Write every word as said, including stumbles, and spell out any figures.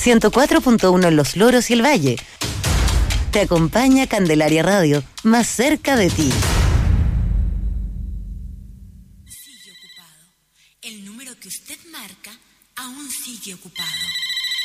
ciento cuatro punto uno en Los Loros y el Valle. Te acompaña Candelaria Radio, más cerca de ti. Sigue ocupado. El número que usted marca aún sigue ocupado.